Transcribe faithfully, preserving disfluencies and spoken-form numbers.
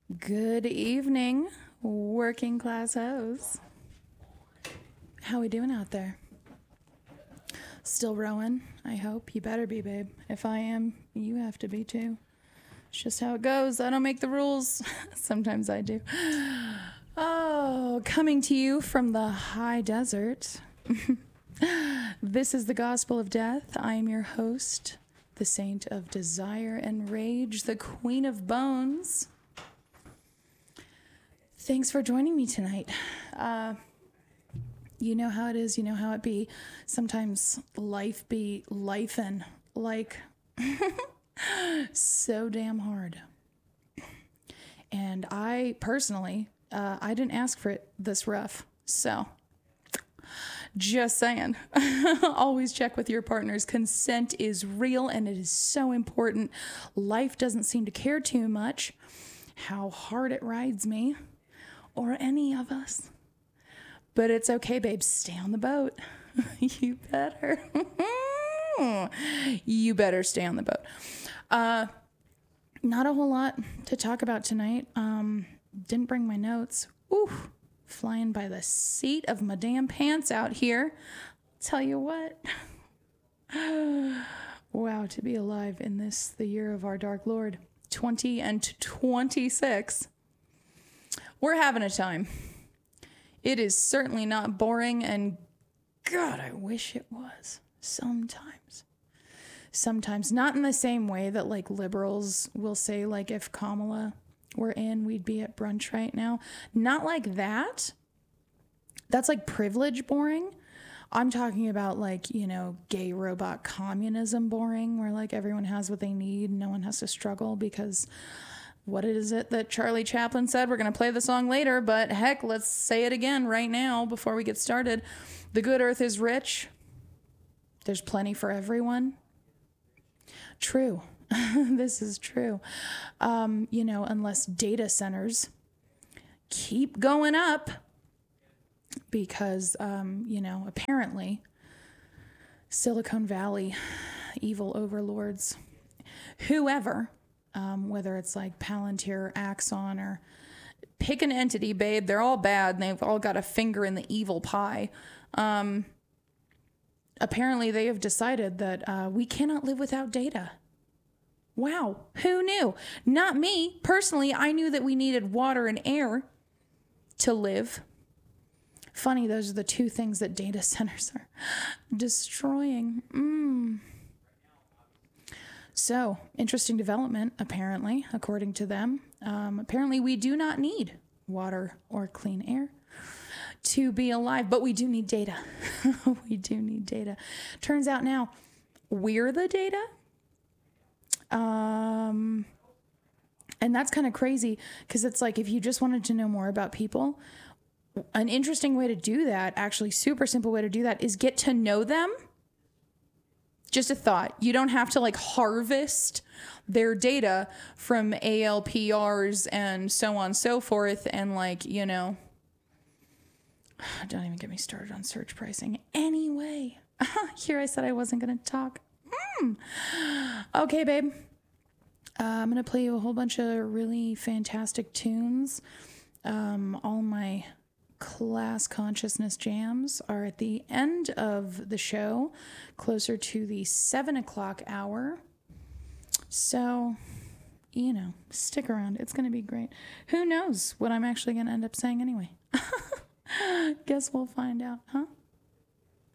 Good evening, working class hoes. How we doing out there? Still rowing? I hope. You better be, babe. If I am, you have to be too. It's just how it goes. I don't make the rules. Sometimes I do. Oh, coming to you from the high desert. This is the Gospel of Death. I am your host, the Saint of Desire and Rage, the Queen of Bones. Thanks for joining me tonight. Uh, you know how it is, you know how it be. Sometimes life be lifin' like so damn hard. And I personally, uh, I didn't ask for it this rough. So, just saying. Always check with your partners. Consent is real and it is so important. Life doesn't seem to care too much how hard it rides me. Or any of us. But it's okay, babe. Stay on the boat. You better. You better stay on the boat. Uh, not a whole lot to talk about tonight. Um, didn't bring my notes. Ooh, flying by the seat of my damn pants out here. Tell you what. Wow, to be alive in this, the year of our dark Lord. twenty and twenty-six. We're having a time. It is certainly not boring, and God, I wish it was. Sometimes. Sometimes. Not in the same way that, like, liberals will say, like, if Kamala were in, we'd be at brunch right now. Not like that. That's, like, privilege boring. I'm talking about, like, you know, gay robot communism boring, where, like, everyone has what they need and no one has to struggle because... What is it that Charlie Chaplin said? We're going to play the song later, but heck, let's say it again right now before we get started. The good earth is rich. There's plenty for everyone. True. This is true. Um, you know, unless data centers keep going up because, um, you know, apparently Silicon Valley, evil overlords, whoever... Um, whether it's like Palantir, Axon, or pick an entity, babe. They're all bad, and they've all got a finger in the evil pie. Um, apparently, they have decided that uh, we cannot live without data. Wow, who knew? Not me. Personally, I knew that we needed water and air to live. Funny, those are the two things that data centers are destroying. Mmm. So, interesting development, apparently, according to them. Um, apparently, we do not need water or clean air to be alive, but we do need data. We do need data. Turns out now, we're the data. Um, and that's kind of crazy because it's like if you just wanted to know more about people, an interesting way to do that, actually super simple way to do that, is get to know them. Just a thought. You don't have to like harvest their data from A L P Rs and so on and so forth. And like, you know, don't even get me started on search pricing. Anyway, here I said I wasn't going to talk. Mm. Okay, babe. Uh, I'm going to play you a whole bunch of really fantastic tunes. Um, all my class consciousness jams are at the end of the show, closer to the seven o'clock hour. So, you know, stick around. It's going to be great. Who knows what I'm actually going to end up saying anyway? Guess we'll find out, huh?